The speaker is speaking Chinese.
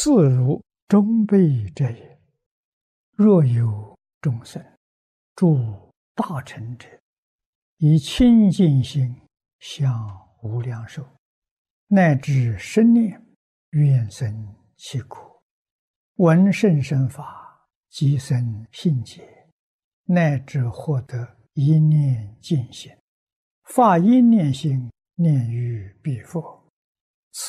似如中辈者也。若有众生诸大乘者，以清净心向无量寿，乃至生念愿生其苦，闻甚深法，即生信解，乃至获得一念净心，发一念心，念于彼佛，